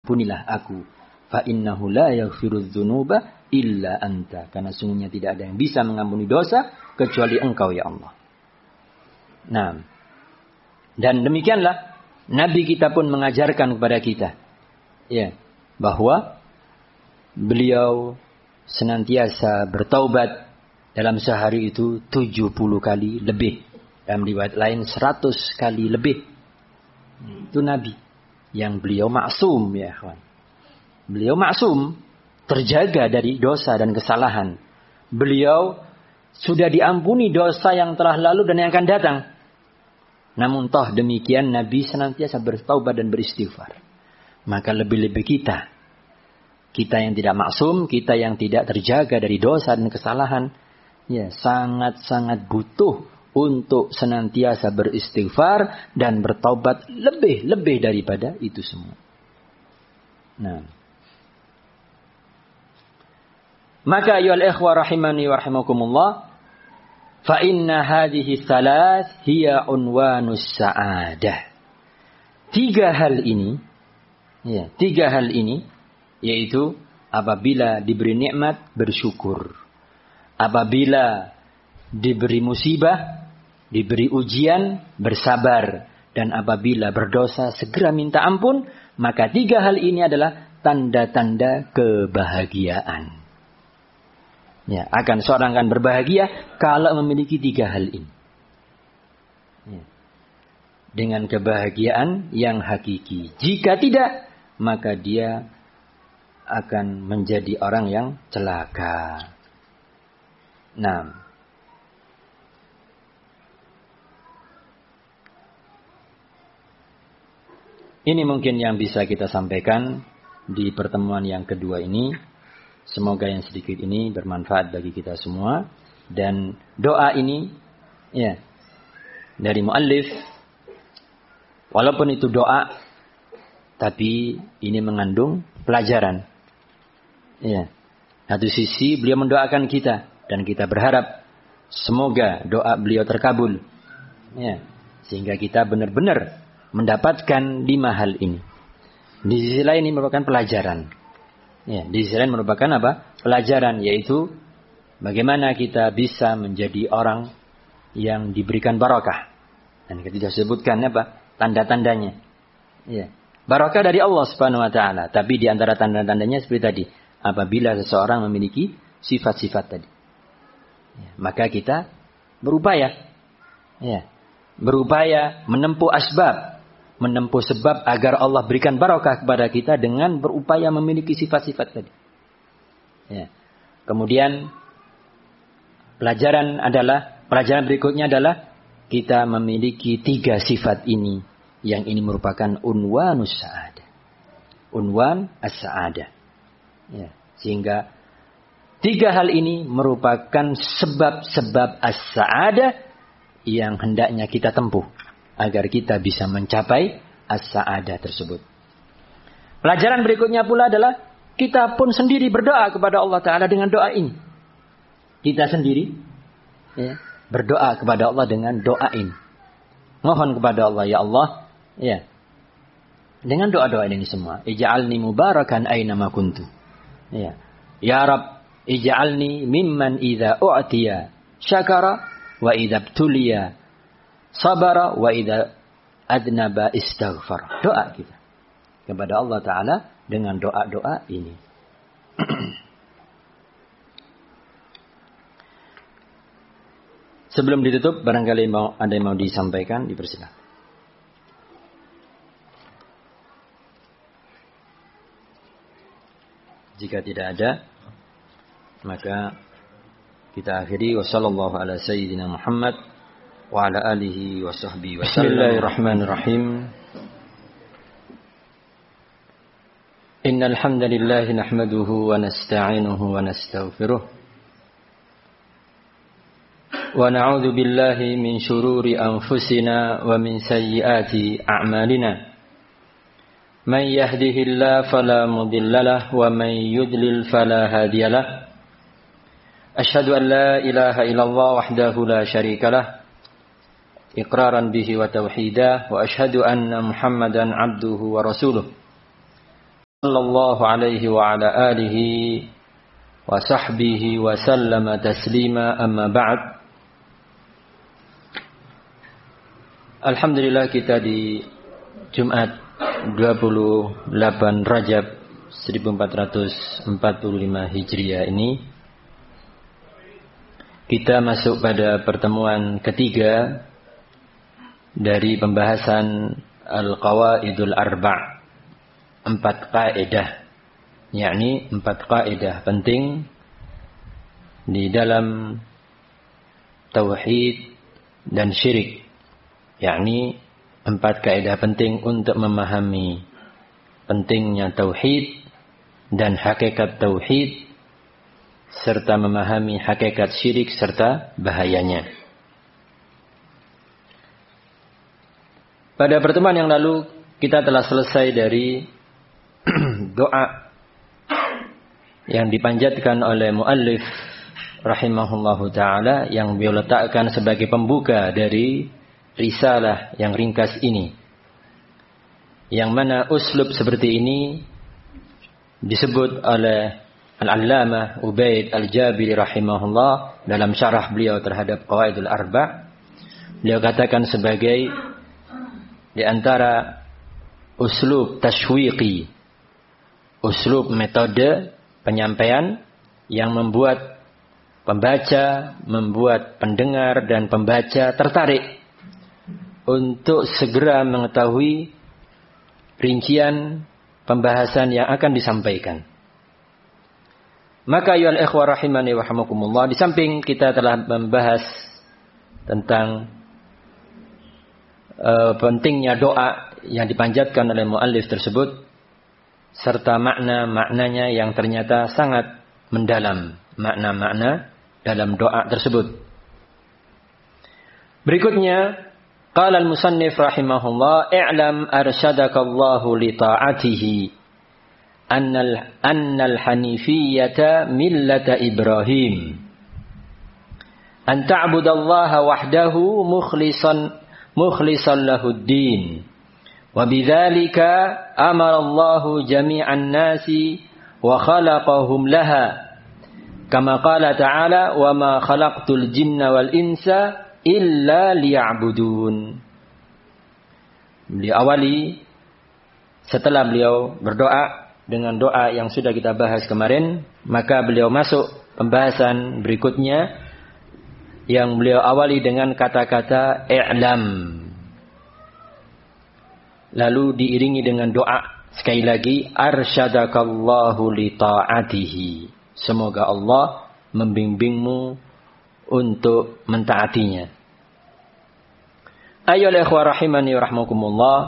Ampunilah aku. Fa innahu la yaghfirudz dzunuba illa anta. Karena sungguhnya tidak ada yang bisa mengampuni dosa kecuali Engkau ya Allah. Nah, dan demikianlah Nabi kita pun mengajarkan kepada kita, ya, bahwa beliau senantiasa bertaubat dalam sehari itu 70 kali lebih. Dalam riwayat lain 100 kali lebih. Itu Nabi yang beliau maksum ya kawan. Beliau maksum, terjaga dari dosa dan kesalahan. Beliau sudah diampuni dosa yang telah lalu dan yang akan datang. Namun toh demikian Nabi senantiasa bertaubat dan beristighfar. Maka lebih-lebih kita yang tidak maksum, kita yang tidak terjaga dari dosa dan kesalahan, ya sangat-sangat butuh untuk senantiasa beristighfar dan bertaubat lebih daripada itu semua. Nah, maka ayyuhal ikhwah rahimani wa rahimakumullah, fa inna hadhihi thalath hiya unwanus sa'adah. Tiga hal ini yaitu apabila diberi nikmat bersyukur, apabila diberi musibah, diberi ujian bersabar, dan apabila berdosa segera minta ampun. Maka tiga hal ini adalah tanda-tanda kebahagiaan. Ya, seorang akan berbahagia kalau memiliki tiga hal ini. Ya. Dengan kebahagiaan yang hakiki. Jika tidak, maka dia akan menjadi orang yang celaka. Nah, ini mungkin yang bisa kita sampaikan di pertemuan yang kedua ini. Semoga yang sedikit ini bermanfaat bagi kita semua. Dan doa ini ya dari muallif, walaupun itu doa, tapi ini mengandung pelajaran. Ya. Satu sisi beliau mendoakan kita dan kita berharap semoga doa beliau terkabul. Ya. Sehingga kita benar-benar mendapatkan 5 hal ini. Di sisi lain ini merupakan pelajaran. Ya, di sisi lain merupakan apa? Pelajaran, yaitu bagaimana kita bisa menjadi orang yang diberikan barakah. Dan kita sebutkan apa? Tanda-tandanya. Ya. Barakah dari Allah Subhanahu wa taala, tapi di antara tanda-tandanya seperti tadi, apabila seseorang memiliki sifat-sifat tadi. Ya, maka kita berupaya. Ya. Berupaya menempuh asbab, menempuh sebab agar Allah berikan barakah kepada kita dengan berupaya memiliki sifat-sifat tadi. Ya. Kemudian pelajaran berikutnya adalah kita memiliki 3 sifat ini, yang ini merupakan unwanus sa'adah. Unwan as-sa'adah. Ya. Sehingga 3 hal ini merupakan sebab-sebab as-sa'adah yang hendaknya kita tempuh agar kita bisa mencapai as-sa'adah tersebut. Pelajaran berikutnya pula adalah kita pun sendiri berdoa kepada Allah Ta'ala dengan doa ini. Kita sendiri ya, berdoa kepada Allah dengan doa ini. Mohon kepada Allah, ya Allah, ya, dengan doa-doa ini semua. Ij'alni mubarakan aynama kuntu. Ya, ya Rabb, ij'alni mimman idza u'tiya syakara wa idza btuliya sabara wa idza adnaba istaghfar. Doa kita kepada Allah Ta'ala dengan doa-doa ini. Sebelum ditutup, barangkali ada yang mau disampaikan, dipersilakan. Jika tidak ada, maka kita akhiri. Wassallallahu ala sayyidina Muhammad wa ala alihi wa sahbihi wa sallam. Bismillahirrahmanirrahim. Innal hamdalillah nahmaduhu wa nasta'inuhu wa nastaghfiruh. Wa na'udzu billahi min shururi anfusina wa min sayyiati a'malina. Man yahdihillahu fala mudilla lahu wa man yudlil fala hadiya lahu. Asyhadu an la ilaha illallah wahdahu la syarika lah. Iqraran bihi wa tauhidah wa asyhadu anna Muhammadan abduhu wa rasuluh. sallallahu alaihi wa ala alihi wa sahbihi wa sallama taslima amma ba'd. Alhamdulillah kita di Jumat 28 Rajab 1445 Hijriah ini kita masuk pada pertemuan ketiga dari pembahasan Al-Qawaidul Arba', 4 kaidah, yakni 4 kaidah penting di dalam tauhid dan syirik, yakni 4 kaidah penting untuk memahami pentingnya tauhid dan hakikat tauhid, serta memahami hakikat syirik serta bahayanya. Pada pertemuan yang lalu kita telah selesai dari doa yang dipanjatkan oleh muallif rahimahullahu ta'ala, yang beliau letakkan sebagai pembuka dari risalah yang ringkas ini, yang mana uslub seperti ini disebut oleh Al-Allamah Ubaid Al-Jabiri rahimahullah dalam syarah beliau terhadap Qawaidul Arba'. Beliau katakan sebagai di antara uslub tashwiqi, uslub metode penyampaian yang membuat pembaca, membuat pendengar dan pembaca tertarik untuk segera mengetahui rincian pembahasan yang akan disampaikan. Maka ayyuhal ikhwah rahimani wa rahimakumullah, di samping kita telah membahas tentang pentingnya doa yang dipanjatkan oleh muallif tersebut, serta makna-maknanya yang ternyata sangat mendalam, makna-makna dalam doa tersebut. Berikutnya, qala al-musannif rahimahullah, i'lam arsyadakallahu li ta'atihi annal hanifiyyata millata Ibrahim an ta'budallaha wahdahu mukhlishan lahud-din. وَبِذَلِكَ أَمَرَ اللَّهُ جَمِيعَ النَّاسِ وَخَلَقَهُمْ لَهَا كَمَا قَالَ تَعَالَى وَمَا خَلَقْتُ الْجِنَّ وَالْإِنسَ إِلَّا لِيَعْبُدُونَ. Beliau awali setelah beliau berdoa dengan doa yang sudah kita bahas kemarin, maka beliau masuk pembahasan berikutnya yang beliau awali dengan kata-kata i'lam. Lalu diiringi dengan doa sekali lagi, arsyadakallahu li ta'atihi. Semoga Allah membimbingmu untuk mentaatinya. Ayyuhal ikhwah rahimani wa rahmakumullah.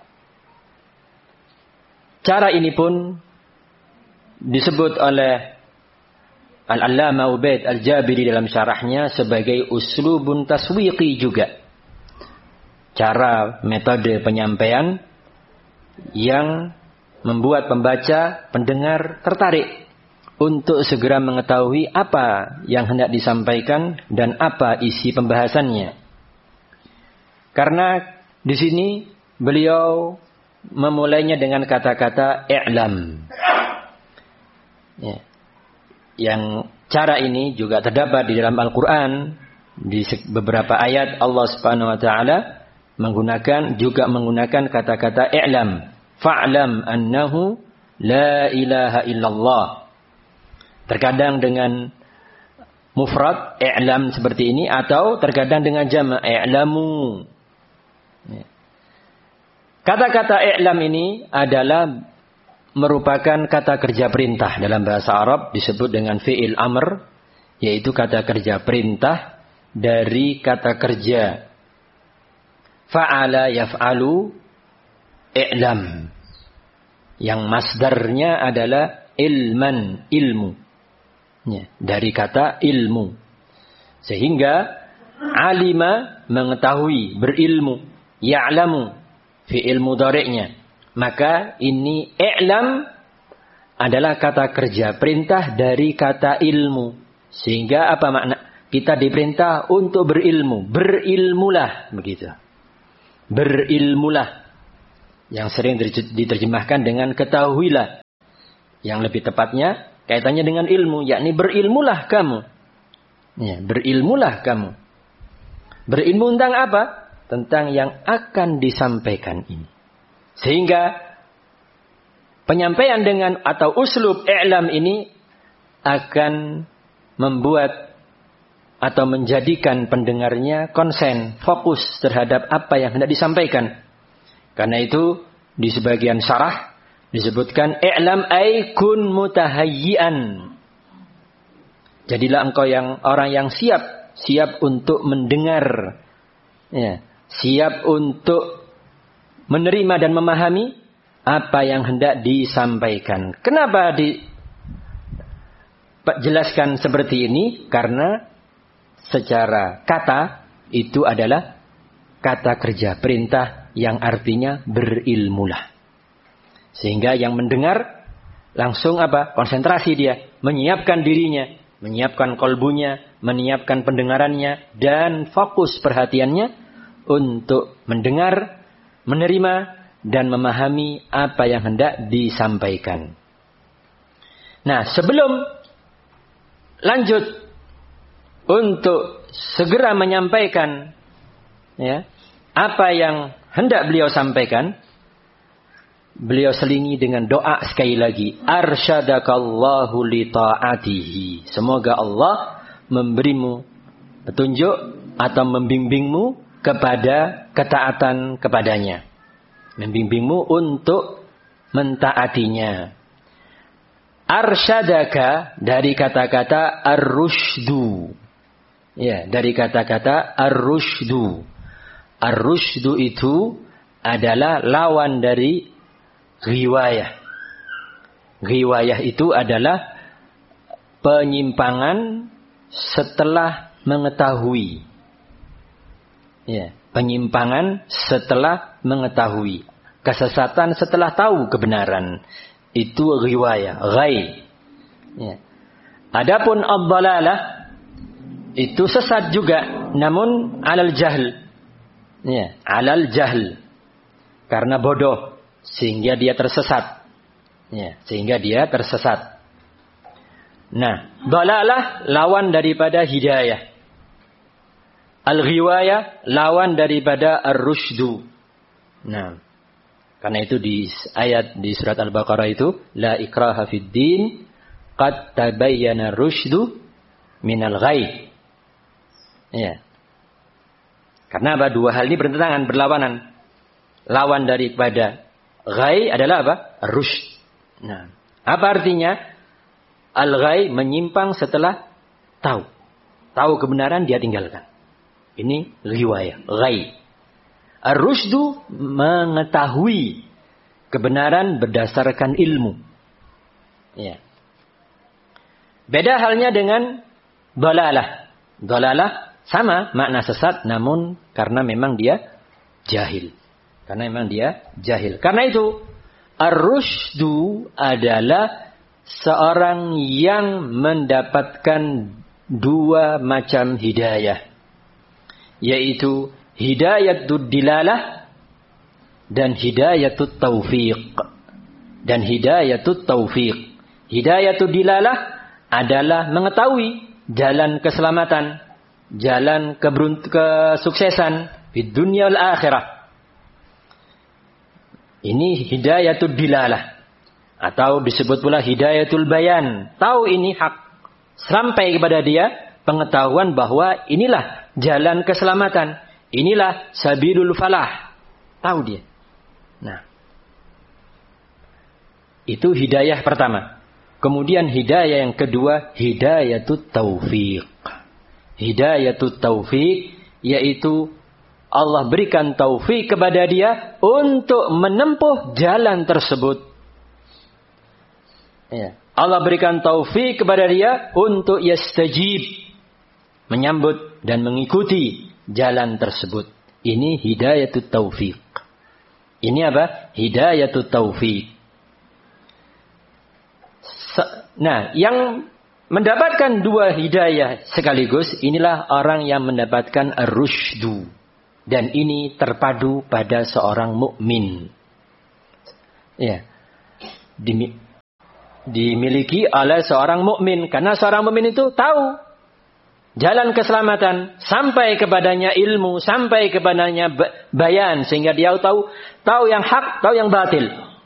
Cara ini pun disebut oleh Al-Allamah Ubaid Al-Jabiri dalam syarahnya sebagai uslubun taswiqi juga. Cara metode penyampaian yang membuat pembaca, pendengar tertarik untuk segera mengetahui apa yang hendak disampaikan dan apa isi pembahasannya. Karena di sini beliau memulainya dengan kata-kata i'lam. Ya. Yang cara ini juga terdapat di dalam Al-Quran, di beberapa ayat Allah Subhanahu wa taala menggunakan kata-kata i'lam, fa'lam annahu la ilaha illallah. Terkadang dengan mufrad i'lam seperti ini, atau terkadang dengan jama' i'lamu. Kata-kata i'lam ini adalah merupakan kata kerja perintah. Dalam bahasa Arab disebut dengan fi'il amr, yaitu kata kerja perintah dari kata kerja fa'ala yaf'alu i'lam, yang masdarnya adalah ilman, ilmu, ya, dari kata ilmu. Sehingga alima mengetahui, berilmu, ya'lamu fi'il mudhari'nya. Maka ini i'lam adalah kata kerja perintah dari kata ilmu. Sehingga apa makna? Kita diperintah untuk berilmu. Berilmulah, begitu. Berilmulah. Yang sering diterjemahkan dengan ketahuilah. Yang lebih tepatnya kaitannya dengan ilmu, yakni berilmulah kamu. Ya, berilmulah kamu. Berilmu tentang apa? Tentang yang akan disampaikan ini. Sehingga penyampaian dengan atau uslub i'lam ini akan membuat atau menjadikan pendengarnya konsen, fokus terhadap apa yang hendak disampaikan. Karena itu di sebagian syarah disebutkan i'lam ay kun mutahayyian. Jadilah engkau orang yang siap untuk mendengar, ya, siap untuk menerima dan memahami apa yang hendak disampaikan. Kenapa dijelaskan seperti ini? Karena secara kata itu adalah kata kerja, perintah yang artinya berilmulah. Sehingga yang mendengar langsung apa? Konsentrasi dia, menyiapkan dirinya, menyiapkan kolbunya, menyiapkan pendengarannya, dan fokus perhatiannya untuk mendengar, menerima, dan memahami apa yang hendak disampaikan. Nah, sebelum lanjut untuk segera menyampaikan, ya, apa yang hendak beliau sampaikan, beliau selingi dengan doa sekali lagi. Arsyadakallahu li ta'atihi. Semoga Allah memberimu petunjuk atau membimbingmu kepada ketaatan kepadanya. Membimbingmu untuk mentaatinya. Arsyadaka dari kata-kata ar-rusydu. Ya, dari kata-kata ar-rusydu. Ar-rusydu itu adalah lawan dari riwayah. Riwayah itu adalah penyimpangan setelah mengetahui. Ya, penyimpangan setelah mengetahui. Kesesatan setelah tahu kebenaran. Itu riwayah, ghai. Ya. Adapun ad-dhalalah itu sesat juga, namun alal jahl. Ya, alal jahl. Karena bodoh. Sehingga dia tersesat. Ya, sehingga dia tersesat. Nah, dhalalah lawan daripada hidayah. Al-ghiwayah lawan daripada ar-rusydu. Nah, karena itu di ayat di surat Al-Baqarah itu, la ikraha fid din, qad tabayyana rusydu minal ghai. Ya. Karena apa? Dua hal ini bertentangan, berlawanan. Lawan daripada ghai adalah apa? Rusyd. Nah, apa artinya? Al-ghai menyimpang setelah tahu. Tahu kebenaran dia tinggalkan. Ini riwayah, ghai. Ar-rusydu mengetahui kebenaran berdasarkan ilmu. Ya. Beda halnya dengan dhalalah. Dhalalah sama makna sesat, namun karena memang dia jahil. Karena memang dia jahil. Karena itu ar-rusydu adalah seorang yang mendapatkan dua macam hidayah, yaitu hidayatud dilalah dan hidayatut taufiq. Dan hidayatut taufiq. Hidayatud dilalah adalah mengetahui jalan keselamatan, jalan kesuksesan di dunia wal akhirah. Ini hidayatud dilalah. Atau disebut pula hidayatul bayan. Tahu ini hak. Sampai kepada dia pengetahuan bahwa inilah jalan keselamatan. Inilah sabilul falah. Tahu dia. Nah. Itu hidayah pertama. Kemudian hidayah yang kedua, hidayatut taufiq. Hidayatut taufiq yaitu Allah berikan taufik kepada dia untuk menempuh jalan tersebut. Ya. Allah berikan taufik kepada dia untuk yastajib, menyambut dan mengikuti jalan tersebut. Ini hidayatut taufik. Ini apa? Hidayatut taufik. Nah, yang mendapatkan dua hidayah sekaligus, inilah orang yang mendapatkan ar-rusydu. Dan ini terpadu pada seorang mukmin. Ya. dimiliki oleh seorang mukmin, karena seorang mukmin itu tahu jalan keselamatan, sampai kepadanya ilmu, sampai kepadanya bayan, sehingga dia tahu yang hak, tahu yang batil,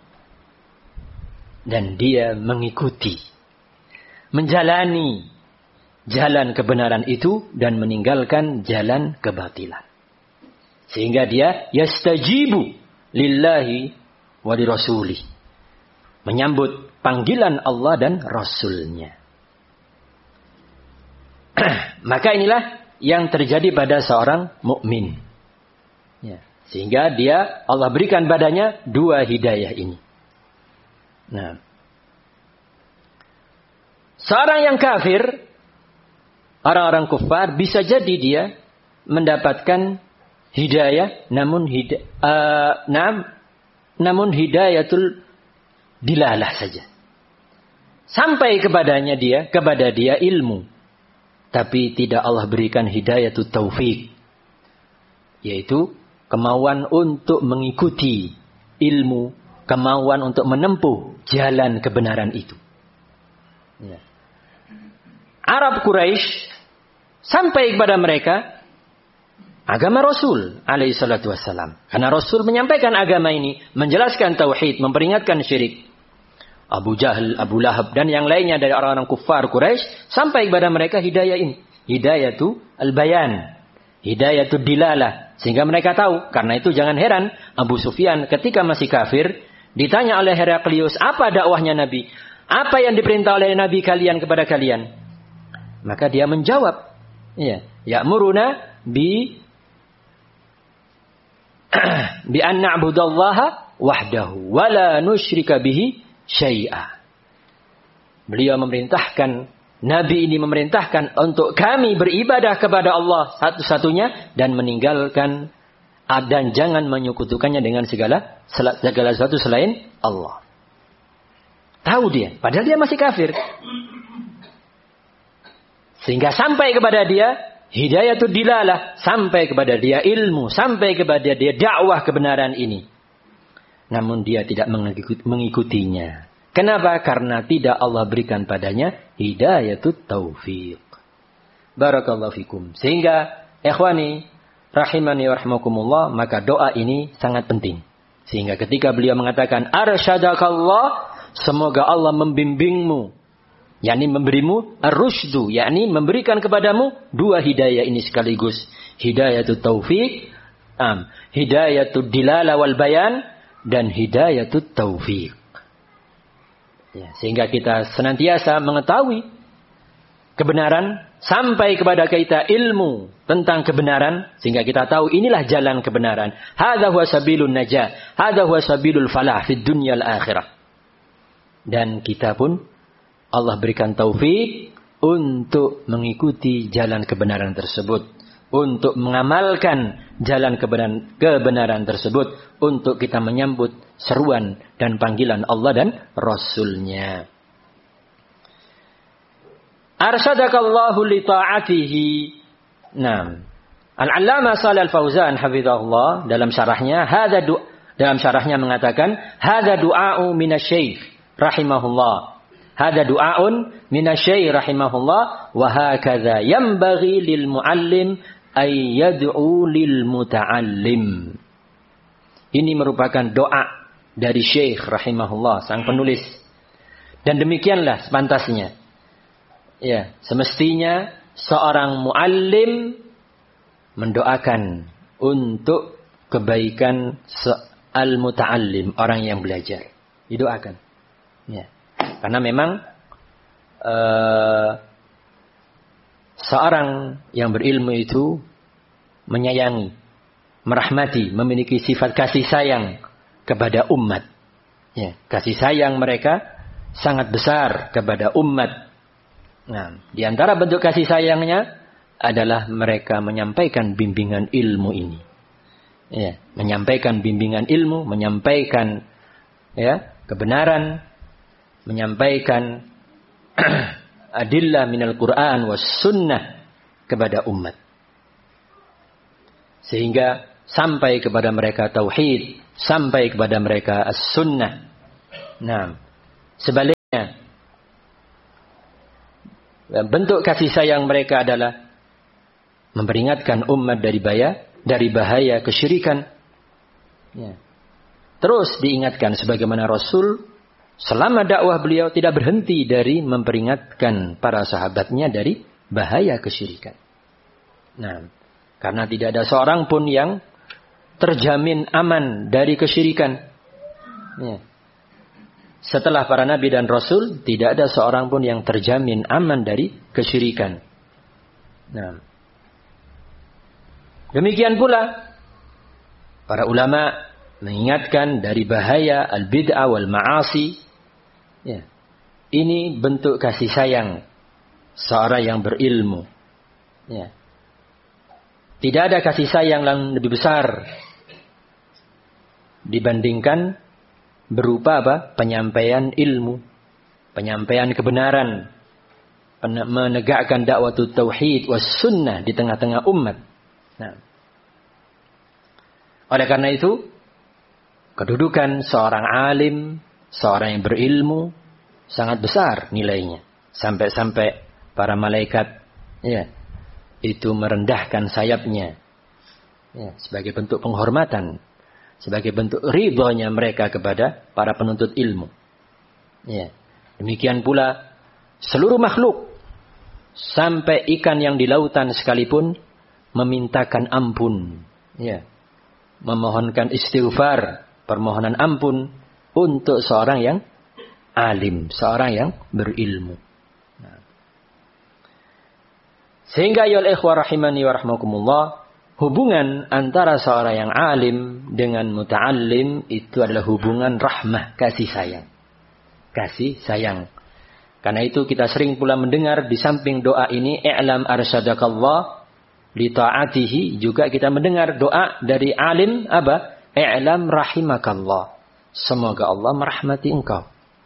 dan dia mengikuti, menjalani jalan kebenaran itu dan meninggalkan jalan kebatilan, sehingga dia yastajibu lillahi wa lirasulih, menyambut panggilan Allah dan Rasulnya. Maka inilah yang terjadi pada seorang mukmin. Ya, sehingga Allah berikan padanya dua hidayah ini. Nah, seorang yang kafir, orang-orang kufar, bisa jadi dia mendapatkan hidayah, namun hidayatul dilalah saja. Sampai kepada dia ilmu, tapi tidak Allah berikan hidayatul taufik, yaitu kemauan untuk mengikuti ilmu, kemauan untuk menempuh jalan kebenaran itu. Ya. Arab Quraisy sampai kepada mereka agama Rasul alaihi salatu wassalam. Karena Rasul menyampaikan agama ini, menjelaskan tauhid, memperingatkan syirik. Abu Jahal, Abu Lahab, dan yang lainnya dari orang-orang kufar Quraisy sampai kepada mereka hidayah ini. Hidayatu al-bayan, hidayatu dilalah. Sehingga mereka tahu. Karena itu jangan heran Abu Sufyan ketika masih kafir ditanya oleh Heraklius, apa dakwahnya Nabi? Apa yang diperintah oleh Nabi kalian kepada kalian? Maka dia menjawab, ya, ya'muruna bi an na'budallaha wahdahu wa la nusyrika bihi syai'a. Beliau memerintahkan, Nabi ini memerintahkan untuk kami beribadah kepada Allah satu-satunya dan meninggalkan dan jangan menyekutukannya dengan segala sesuatu selain Allah. Tahu dia, padahal dia masih kafir. Sehingga sampai kepada dia hidayatul dilalah, sampai kepada dia ilmu, sampai kepada dia dakwah kebenaran ini. Namun dia tidak mengikutinya. Kenapa? Karena tidak Allah berikan padanya hidayatul taufik. Barakallahu fikum. Sehingga ikhwani rahimani wa rahmakumullah, maka doa ini sangat penting. Sehingga ketika beliau mengatakan arsyadakallah, semoga Allah membimbingmu, yakni memberimu ar-rusydu, yakni memberikan kepadamu dua hidayah ini sekaligus, hidayatul taufik, hidayatul dilala wal bayan, dan hidayatul taufik. Ya, sehingga kita senantiasa mengetahui kebenaran, sampai kepada kita ilmu tentang kebenaran, sehingga kita tahu inilah jalan kebenaran. Hadza huwa sabilun najah, hadza huwa sabilul falah fid dunya al akhirah. Dan kita pun Allah berikan taufik untuk mengikuti jalan kebenaran tersebut, untuk mengamalkan jalan kebenaran tersebut, untuk kita menyambut seruan dan panggilan Allah dan Rasulnya. Arsyadakallahu li ta'atihi. Nah, Al-Allamah Shalih Al-Fauzan hafizahullah dalam syarahnya mengatakan, hadza du'a'u minasy-syaikh rahimahullah. Hadza du'a'un minasy-syaikh rahimahullah wa hakadza yanbaghi lil muallim ay yad'u lil muta'allim. Ini merupakan doa dari Syekh rahimahullah, sang penulis. Dan demikianlah sepantasnya. Ya, semestinya seorang muallim mendoakan untuk kebaikan al-muta'allim, orang yang belajar. Didoakan. Ya. Karena memang seorang yang berilmu itu menyayangi, merahmati, memiliki sifat kasih sayang kepada umat. Ya, kasih sayang mereka sangat besar kepada umat. Nah, di antara bentuk kasih sayangnya adalah mereka menyampaikan bimbingan ilmu ini. Ya, menyampaikan bimbingan ilmu, menyampaikan kebenaran, menyampaikan adillah minal Quran was sunnah kepada umat. Sehingga sampai kepada mereka tauhid, sampai kepada mereka as-sunnah. Nah, sebaliknya bentuk kasih sayang mereka adalah memperingatkan umat dari bahaya kesyirikan. Ya. Terus diingatkan sebagaimana Rasul selama dakwah beliau tidak berhenti dari memperingatkan para sahabatnya dari bahaya kesyirikan. Nah, karena tidak ada seorang pun yang terjamin aman dari kesyirikan. Ya. Setelah para nabi dan rasul, tidak ada seorang pun yang terjamin aman dari kesyirikan. Nah, demikian pula para ulama mengingatkan dari bahaya al-bid'ah wal ma'asi. Ya. Ini bentuk kasih sayang seorang yang berilmu. Ya. Tidak ada kasih sayang yang lebih besar dibandingkan berupa apa? Penyampaian ilmu, penyampaian kebenaran, menegakkan dakwah tauhid was sunnah di tengah-tengah umat. Nah, oleh karena itu, kedudukan seorang alim, seorang yang berilmu sangat besar nilainya. Sampai-sampai para malaikat itu merendahkan sayapnya sebagai bentuk penghormatan, sebagai bentuk ridhonya mereka kepada para penuntut ilmu. Demikian pula seluruh makhluk, sampai ikan yang di lautan sekalipun memintakan ampun, memohonkan istighfar, permohonan ampun untuk seorang yang alim, seorang yang berilmu. Sehingga ya ikhwah rahimani wa rahmakumullah, hubungan antara seorang yang alim dengan muta'allim itu adalah hubungan rahmah, kasih sayang. Kasih sayang. Karena itu kita sering pula mendengar di samping doa ini, i'lam arsyadakallah li ta'atihi, juga kita mendengar doa dari alim apa? I'lam rahimakallah. Semoga Allah merahmati engkau.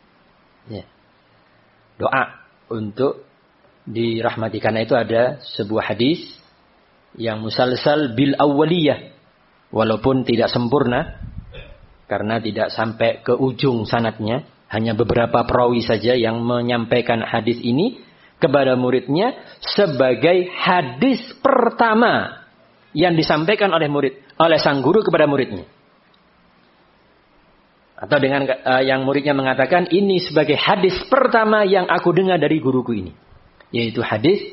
Doa untuk dirahmati. Karena itu ada sebuah hadis yang musalsal bil awwaliyah, walaupun tidak sempurna karena tidak sampai ke ujung sanadnya, hanya beberapa perawi saja yang menyampaikan hadis ini kepada muridnya sebagai hadis pertama yang disampaikan oleh sang guru kepada muridnya. Atau dengan yang muridnya mengatakan, ini sebagai hadis pertama yang aku dengar dari guruku ini. Yaitu hadis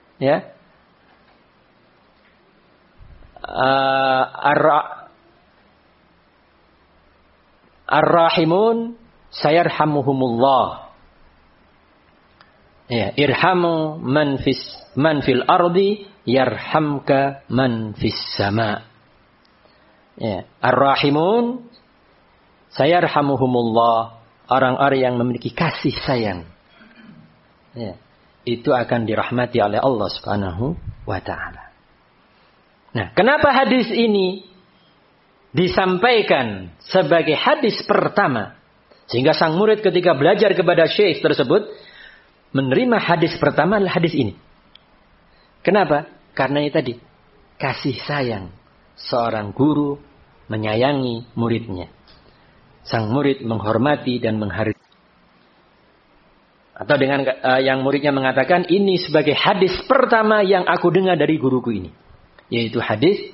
Ar-Rahimun sayarhamuhumullah. Irhamu man fil ardi yarhamka man fis sama. Ar-Rahimun sayarhamuhumullah. Orang-orang yang memiliki kasih sayang, itu akan dirahmati oleh Allah Subhanahu wa ta'ala. Nah, kenapa hadis ini disampaikan sebagai hadis pertama? Sehingga sang murid ketika belajar kepada syekh tersebut menerima hadis pertama adalah hadis ini. Kenapa? Karena itu tadi, kasih sayang seorang guru menyayangi muridnya. Sang murid menghormati dan menghargai. Atau dengan yang muridnya mengatakan, ini sebagai hadis pertama yang aku dengar dari guruku ini. Yaitu hadis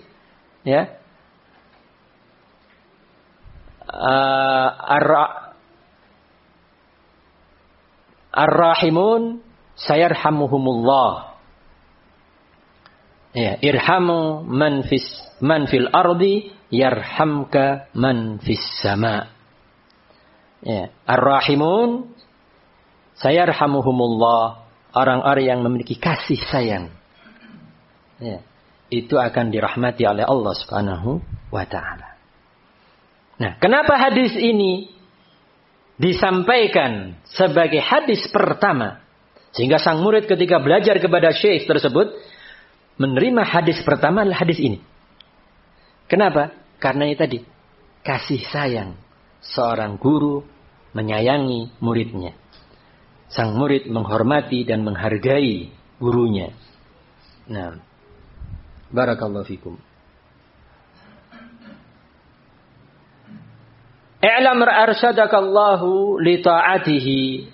Ar-Rahimun sayarhamuhumullah. Irhamu man fil ardi yarhamka man fis sama. Ar-Rahimun sayarhamuhumullah. Orang-orang yang memiliki kasih sayang, itu akan dirahmati oleh Allah Subhanahu wa ta'ala. Nah, kenapa hadis ini disampaikan sebagai hadis pertama? Sehingga sang murid ketika belajar kepada syekh tersebut menerima hadis pertama adalah hadis ini. Kenapa? Karena itu tadi, kasih sayang seorang guru menyayangi muridnya. Sang murid menghormati dan menghargai gurunya. Nah, barakallahu fikum. I'lam arsyadakallahu li ta'atihi.